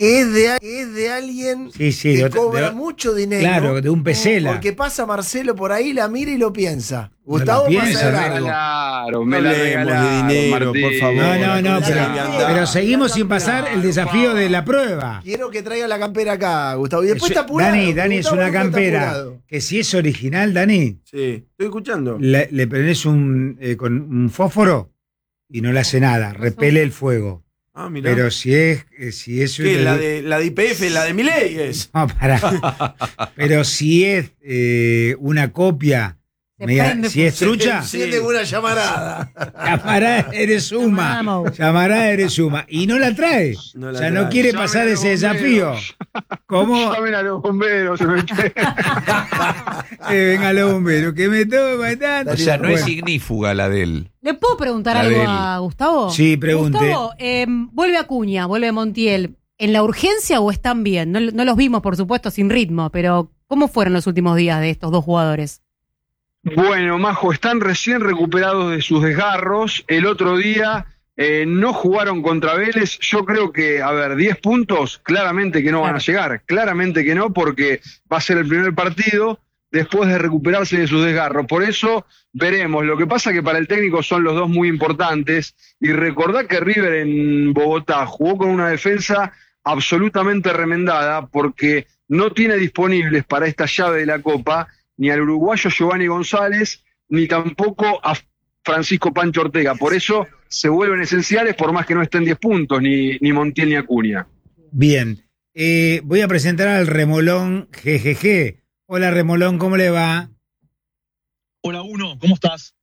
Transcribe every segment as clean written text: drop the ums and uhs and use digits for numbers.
que es de alguien que cobra mucho dinero. Claro, de un Pesela. Porque pasa Marcelo por ahí, la mira y lo piensa. Gustavo piensa, Claro, me la regalaron, de dinero, Martín. por favor. No, pero seguimos sin pasar el desafío de la prueba. Quiero que traiga la campera acá, Gustavo. Y después está apurado. Dani, es una campera que si es original, Dani. Sí, estoy escuchando. Le prendés con un fósforo y no le hace nada, repele el fuego. Ah, mirá. Pero si es ¿Qué? La de IPF, la de Milei es. No, pará. Pero si es una copia, si es trucha. Siente una llamarada. Llamarada eres suma. Y no la trae. No quiere pasar ese desafío. ¿Cómo? Llamen a los bomberos. Venga los bomberos, que me toma tanto. O sea, no es ignífuga la de él. ¿Le puedo preguntar algo a Gustavo? Sí, pregunte. Gustavo, vuelve Acuña, vuelve Montiel. ¿En la urgencia o están bien? No los vimos, por supuesto, sin ritmo, pero ¿cómo fueron los últimos días de estos dos jugadores? Bueno, Majo, están recién recuperados de sus desgarros. El otro día no jugaron contra Vélez. Yo creo que, 10 puntos, claramente que no van a llegar. Claramente que no, porque va a ser el primer partido después de recuperarse de sus desgarros. Por eso veremos. Lo que pasa es que para el técnico son los dos muy importantes. Y recordá que River en Bogotá jugó con una defensa absolutamente remendada porque no tiene disponibles para esta llave de la Copa ni al uruguayo Giovanni González, ni tampoco a Francisco Pancho Ortega. Por eso se vuelven esenciales, por más que no estén 10 puntos, ni Montiel ni Acuña. Bien. Voy a presentar al Remolón GGG. Hola, Remolón, ¿cómo le va? Hola, Uno, ¿cómo estás?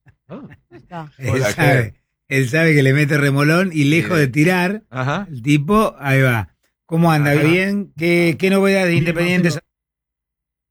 Él sabe que le mete Remolón y lejos de tirar, el tipo, ahí va. ¿Cómo anda? ¿Bien? ¿Qué novedades de Independiente?